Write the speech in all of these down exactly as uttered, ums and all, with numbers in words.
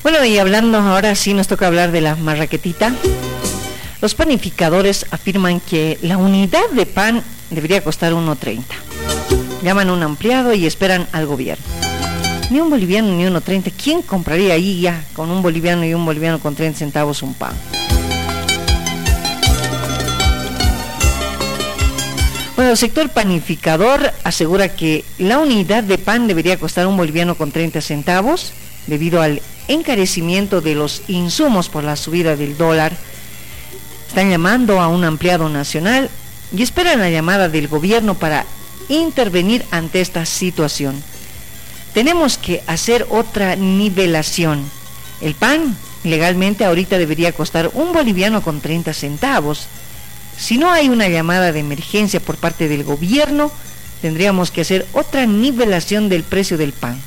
Bueno, y hablando ahora sí nos toca hablar de la marraquetita. Los panificadores afirman que la unidad de pan debería costar uno treinta. Llaman a un ampliado y esperan al gobierno. Ni un boliviano ni uno treinta. ¿Quién compraría ahí ya con un boliviano y un boliviano con treinta centavos un pan? Bueno, el sector panificador asegura que la unidad de pan debería costar un boliviano con treinta centavos debido al encarecimiento de los insumos por la subida del dólar. Están llamando a un ampliado nacional y esperan la llamada del gobierno para intervenir ante esta situación. Tenemos que hacer otra nivelación. El pan legalmente ahorita debería costar un boliviano con treinta centavos. Si no hay una llamada de emergencia por parte del gobierno, tendríamos que hacer otra nivelación del precio del pan.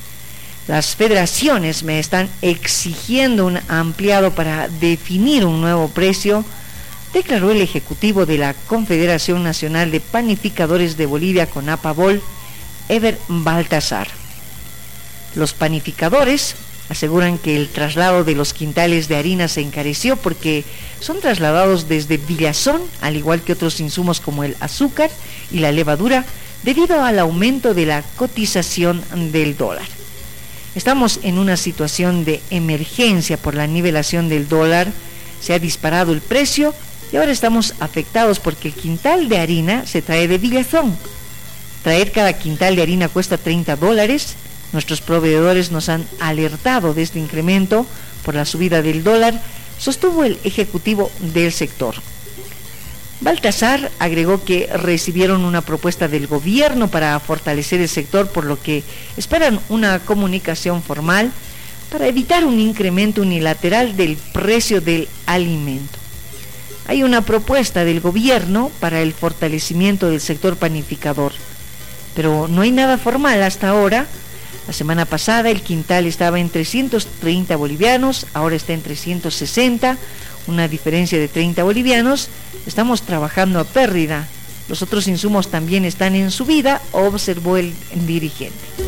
Las federaciones me están exigiendo un ampliado para definir un nuevo precio, declaró el ejecutivo de la Confederación Nacional de Panificadores de Bolivia, CONAPABOL, Ever Baltasar. Los panificadores aseguran que el traslado de los quintales de harina se encareció porque son trasladados desde Villazón, al igual que otros insumos como el azúcar y la levadura, debido al aumento de la cotización del dólar. Estamos en una situación de emergencia por la nivelación del dólar, se ha disparado el precio y ahora estamos afectados porque el quintal de harina se trae de Villazón. Traer cada quintal de harina cuesta treinta dólares. Nuestros proveedores nos han alertado de este incremento por la subida del dólar, sostuvo el ejecutivo del sector. Baltasar agregó que recibieron una propuesta del gobierno para fortalecer el sector, por lo que esperan una comunicación formal para evitar un incremento unilateral del precio del alimento. Hay una propuesta del gobierno para el fortalecimiento del sector panificador, pero no hay nada formal hasta ahora. La semana pasada el quintal estaba en trescientos treinta bolivianos, ahora está en trescientos sesenta, una diferencia de treinta bolivianos. Estamos trabajando a pérdida. Los otros insumos también están en subida, observó el dirigente.